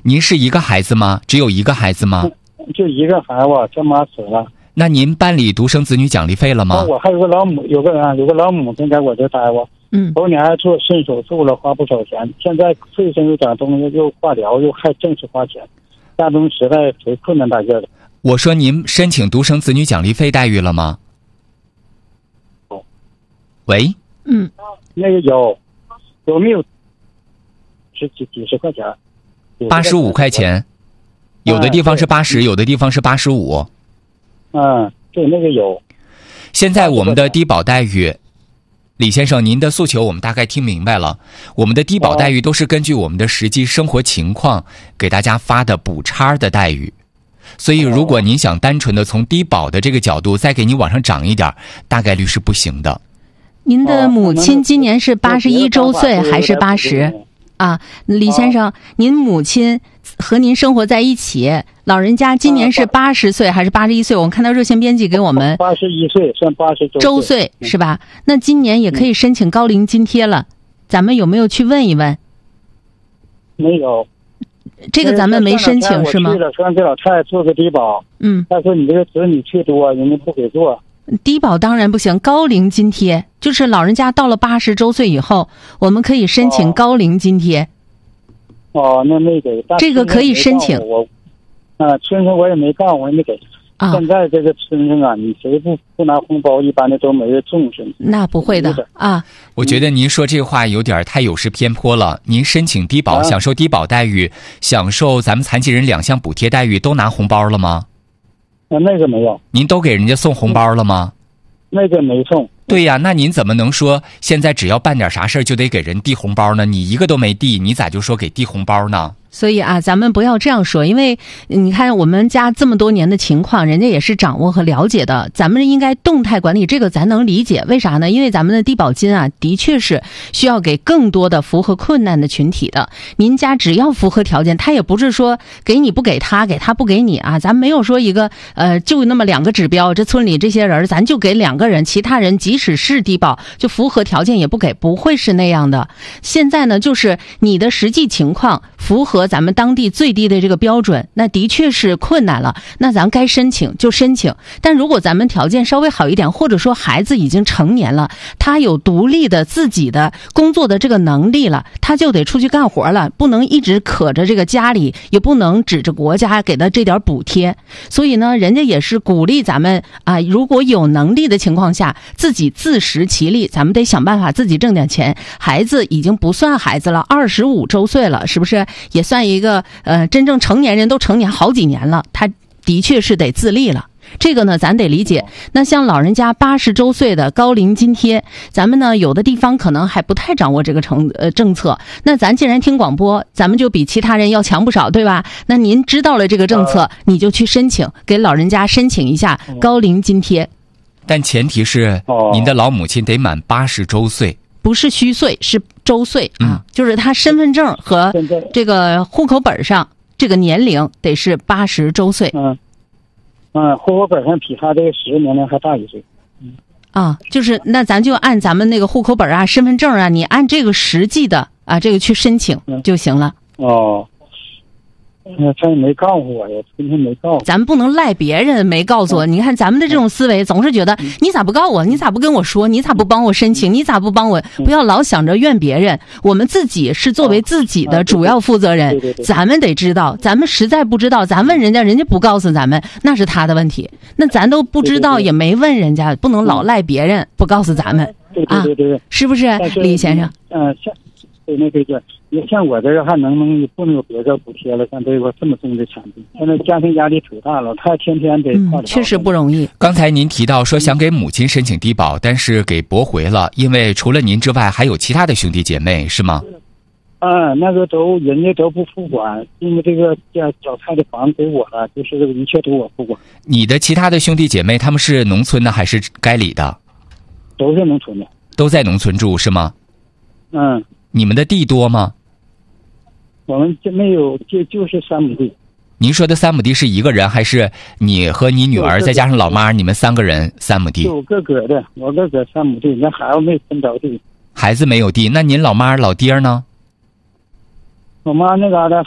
您是一个孩子吗？只有一个孩子吗？ 就一个孩子，这妈死了。 那您办理独生子女奖励费了吗？ 我还有个老母，有个老母亲在我这待过。头年做肾手术了，花不少钱。现在肺上有点东西，又化疗，又还正是花钱，家中实在忒困难大劲了。 我说您申请独生子女奖励费待遇了吗？喂。 那个有没有？是几十块钱 ？85块钱，有的地方是80，有的地方是85。 对，那个有。 现在我们的低保待遇，李先生，您的诉求我们大概听明白了。我们的低保待遇都是根据我们的实际生活情况给大家发的补差的待遇，所以如果您想单纯的从低保的这个角度再给你往上涨一点，大概率是不行的。 您的母亲今年是81周岁还是80？李先生，您母亲和您生活在一起，老人家今年是80岁还是81岁？我看到热线编辑给我们 81岁，算80 周岁是吧？那今年也可以申请高龄津贴了，咱们有没有去问一问？ 没有， 这个咱们没申请是吗？ 我去了，说给老太太做个低保，他说你这个子女最多，人家不给做。 低保当然不行，高龄津贴就是老人家到了80周岁以后，我们可以申请高龄津贴。 那没给。 这个可以申请。 村上我也没告，我也没给。现在这个村上啊，你谁不拿红包，一般的都没人重视。 那不会的我觉得您说这话有点太有失偏颇了。您申请低保，享受低保待遇，享受咱们残疾人2项补贴待遇，都拿红包了吗？ 那个没有。 您都给人家送红包了吗？ 那个没送。 对呀，那您怎么能说现在只要办点啥事儿就得给人递红包呢？你一个都没递，你咋就说给递红包呢？ 所以咱们不要这样说，因为你看我们家这么多年的情况，人家也是掌握和了解的，咱们应该动态管理，这个咱能理解。为啥呢？因为咱们的低保金的确是需要给更多的符合困难的群体的。您家只要符合条件，他也不是说给你不给他，给他不给你咱没有说一个就那么2个指标，这村里这些人咱就给2个人，其他人即使是低保就符合条件也不给，不会是那样的。现在呢，就是你的实际情况符合咱们当地最低的这个标准，那的确是困难了，那咱该申请就申请。但如果咱们条件稍微好一点，或者说孩子已经成年了，他有独立的自己的工作的这个能力了，他就得出去干活了，不能一直可着这个家里，也不能指着国家给他这点补贴。所以呢，人家也是鼓励咱们如果有能力的情况下，自己自食其力，咱们得想办法自己挣点钱。孩子已经不算孩子了，25周岁了，是不是也算一个真正成年人，都成年好几年了，他的确是得自立了。这个呢咱得理解。那像老人家80周岁的高龄津贴，咱们呢有的地方可能还不太掌握这个政策，那咱既然听广播，咱们就比其他人要强不少，对吧？那您知道了这个政策，你就去申请，给老人家申请一下高龄津贴。 但前提是您的老母亲得满80周岁， 不是虚岁，是周岁就是他身份证和这个户口本上这个年龄得是80周岁。 户口本上比他这个实际年龄还大1岁。 就是那咱就按咱们那个户口本身份证你按这个实际的这个去申请就行了。 他也没告诉我呀，今天没告诉我。 咱们不能赖别人没告诉我。你看咱们的这种思维，总是觉得你咋不告我？你咋不跟我说？你咋不帮我申请？你咋不帮我？不要老想着怨别人，我们自己是作为自己的主要负责人，咱们得知道。咱们实在不知道，咱问人家，人家不告诉咱们，那是他的问题。那咱都不知道，也没问人家，不能老赖别人不告诉咱们对， 是不是，李先生？ 像我这个还不能有别的补贴了，像这个这么重的产品，现在家庭压力忒大了，他天天得确实不容易。 刚才您提到说想给母亲申请低保，但是给驳回了，因为除了您之外还有其他的兄弟姐妹，是吗？ 那个人家都不付管，因为这个脚菜的房给我了，就是这个一切都我付管。 你的其他的兄弟姐妹他们是农村的还是该里的？ 都是农村的。 都在农村住是吗？你们的地多吗？ 我们就没有，就是3亩地。 您说的3亩地是一个人，还是你和你女儿再加上老妈，你们3个人3亩地？ 就我个的3亩地，那孩子没分着地。 孩子没有地，那您老妈老爹呢？ 我妈那嘎达